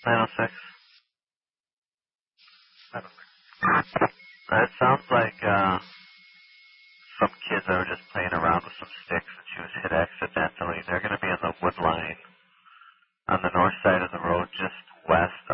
906. It sounds like some kids that were just playing around with some sticks and she was hit accidentally. They're going to be in the wood line on the north side of the road just west